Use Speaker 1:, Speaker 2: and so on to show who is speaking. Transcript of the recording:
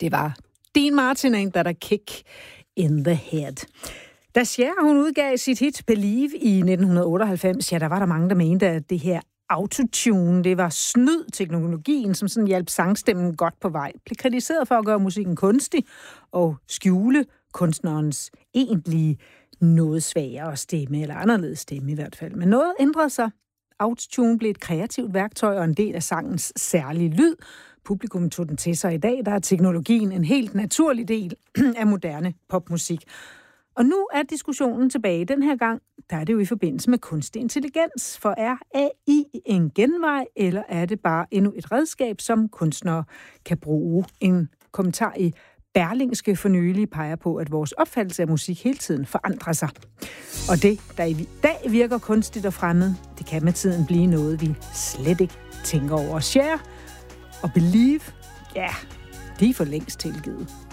Speaker 1: Det var Dean Martin and That Kick in the Head. Da Cher, hun udgav sit hit Believe i 1998, ja, der var der mange, der mente, at det her autotune, det var snyd teknologien, som sådan hjalp sangstemmen godt på vej. Blev kritiseret for at gøre musikken kunstig og skjule kunstnerens egentlige noget svagere stemme, eller anderledes stemme i hvert fald. Men noget ændrede sig. Autotune blev et kreativt værktøj og en del af sangens særlige lyd. Publikum tog den til sig i dag. Der er teknologien en helt naturlig del af moderne popmusik. Og nu er diskussionen tilbage. Den her gang, der er det jo i forbindelse med kunstig intelligens. For er AI en genvej, eller er det bare endnu et redskab, som kunstnere kan bruge? En kommentar i Berlingske for nylig peger på, at vores opfattelse af musik hele tiden forandrer sig. Og det, der i dag virker kunstigt og fremmed, det kan med tiden blive noget, vi slet ikke tænker over. Cher og Believe, ja, de er for længst tilgivet.